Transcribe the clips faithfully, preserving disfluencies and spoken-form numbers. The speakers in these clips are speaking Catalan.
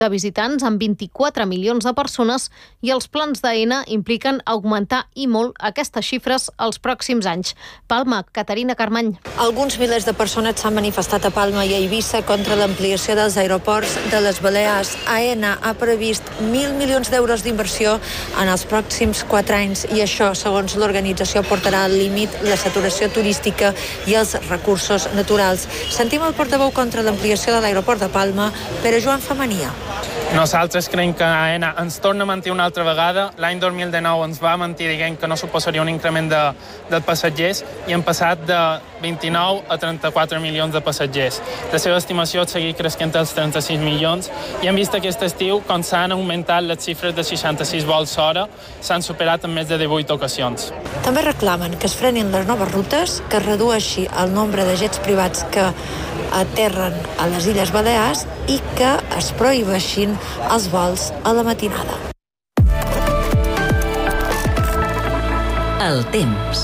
de visitants amb vint-i-quatre milions de persones i els plans d'Aena impliquen augmentar i molt aquestes xifres els pròxims anys. Palma, Caterina Carmany. Alguns milers de persones s'han manifestat a Palma i a Eivissa contra l'ampliació dels aeroports de les Balears. Aena ha previst mil milions d'euros d'inversió en els pròxims quatre anys i això, segons l'organització, portarà al límit la saturació turística i els recursos naturals. Sentim el portaveu contra l'ampliació de l'aeroport de Palma, Pere Joan Famania. Nosaltres creiem que Aena ens torna a mentir una altra vegada. L'any dos mil dinou ens va mentir dient que no suposaria un increment de, de passatgers i hem passat de vint-i-nou a trenta-quatre milions de passatgers. La seva estimació és seguir creixent als trenta-sis milions i hem vist aquest estiu com s'han augmentat les xifres de seixanta-sis vols hora, s'han superat en més de divuit ocasions. També reclamen que es frenin les noves rutes, que es redueixi el nombre de jets privats que aterren a les Illes Balears i que es prohibeixin els vols a la matinada. El temps.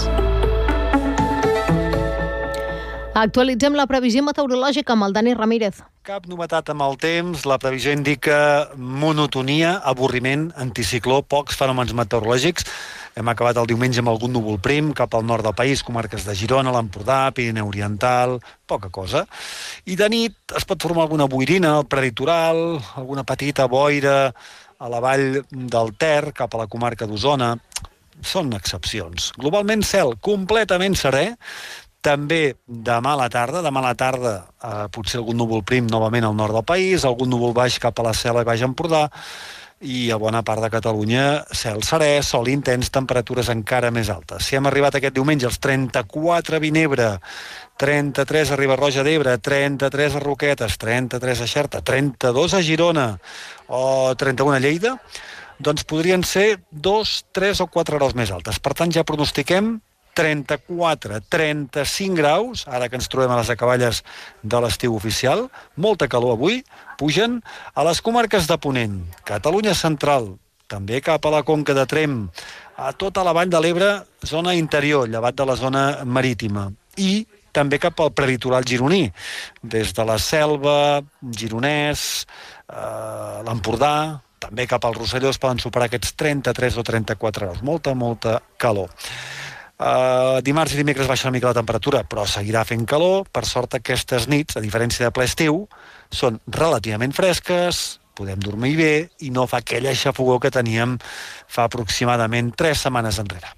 Actualitzem la previsió meteorològica amb el Dani Ramírez. Cap novetat amb el temps, la previsió indica monotonia, avorriment, anticicló, pocs fenòmens meteorològics. Hem acabat el diumenge amb algun núvol prim cap al nord del país, comarques de Girona, l'Empordà, Pirineu Oriental, poca cosa. I de nit es pot formar alguna boirina al prelitoral, alguna petita boira a la vall del Ter, cap a la comarca d'Osona. Són excepcions. Globalment cel completament serè, també demà a la tarda, demà a la tarda eh, potser algun núvol prim novament al nord del país, algun núvol baix cap a la Selva i Baix Empordà, i a bona part de Catalunya cel serè, sol intens, temperatures encara més altes. Si hem arribat aquest diumenge als trenta-quatre a Vinebre, trenta-tres a Riba-roja d'Ebre, trenta-tres a Roquetes, trenta-tres a Xerta, trenta-dos a Girona o trenta-u a Lleida, doncs podrien ser dos, tres o quatre graus més altes. Per tant, ja pronostiquem trenta-quatre, trenta-cinc graus, ara que ens trobem a les acaballes de l'estiu oficial, molta calor avui, pugen a les comarques de Ponent, Catalunya central, també cap a la Conca de Trem, a tota la vall de l'Ebre, zona interior, llevat de la zona marítima, i també cap al prelitoral gironí, des de la Selva, Gironès, eh, l'Empordà, també cap al Rosselló es poden superar aquests trenta-tres o trenta-quatre graus. Molta, molta calor. Uh, dimarts i dimecres baixa una mica la temperatura, però seguirà fent calor. Per sort, aquestes nits, a diferència de ple estiu, són relativament fresques, podem dormir bé i no fa aquella xafogor que teníem fa aproximadament tres setmanes enrere.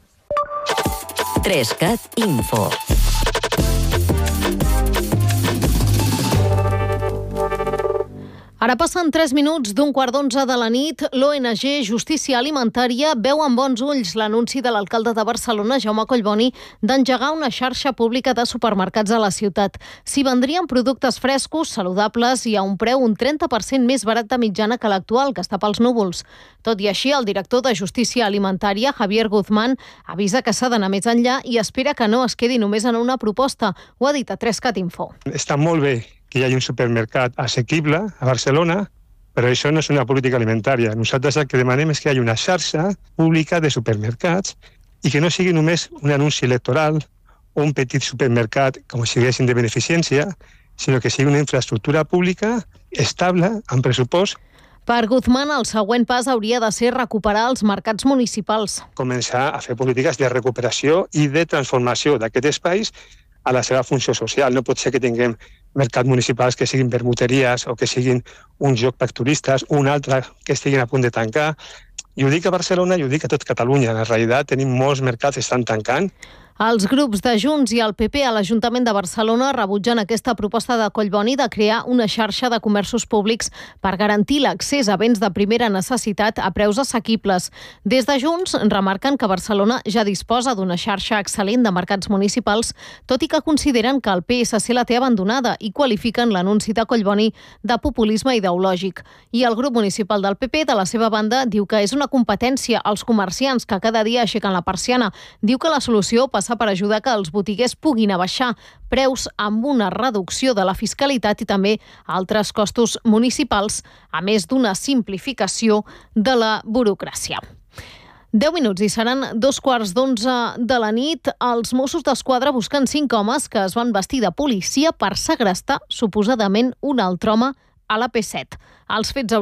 Trescat Info. Ara passen tres minuts d'un quart d'onze de la nit. L'O N G Justícia Alimentària veu amb bons ulls l'anunci de l'alcalde de Barcelona, Jaume Collboni, d'engegar una xarxa pública de supermercats a la ciutat. S'hi vendrien productes frescos, saludables i a un preu un trenta per cent més barat de mitjana que l'actual, que està pels núvols. Tot i així, el director de Justícia Alimentària, Javier Guzmán, avisa que s'ha d'anar més enllà i espera que no es quedi només en una proposta. Ho ha dit a Trescat Info. Està molt bé que hi hagi un supermercat assequible a Barcelona, però això no és una política alimentària. Nosaltres el que demanem és que hi hagi una xarxa pública de supermercats i que no sigui només un anunci electoral o un petit supermercat com si diguéssim de beneficència, sinó que sigui una infraestructura pública estable, amb pressupost. Per Guzmán, el següent pas hauria de ser recuperar els mercats municipals. Començar a fer polítiques de recuperació i de transformació d'aquest espais a la seva funció social. No pot ser que tinguem mercats municipals que siguin vermuteries o que siguin un joc per turistes, un altre que estiguin a punt de tancar. I ho dic a Barcelona i ho dic a tot Catalunya. En realitat tenim molts mercats que estan tancant. Els grups de Junts i el P P a l'Ajuntament de Barcelona rebutgen aquesta proposta de Collboni de crear una xarxa de comerços públics per garantir l'accés a béns de primera necessitat a preus assequibles. Des de Junts remarquen que Barcelona ja disposa d'una xarxa excel·lent de mercats municipals, tot i que consideren que el P S C la té abandonada i qualifiquen l'anunci de Collboni de populisme ideològic. I el grup municipal del P P, de la seva banda, diu que és una competència als comerciants que cada dia aixequen la persiana. Diu que la solució passa per ajudar que els botiguers puguin abaixar preus amb una reducció de la fiscalitat i també altres costos municipals, a més d'una simplificació de la burocràcia. deu minuts i seran dos quarts d'onze de la nit. Els Mossos d'Esquadra busquen cinc homes que es van vestir de policia per segrestar suposadament un altre home a la P set. Els fets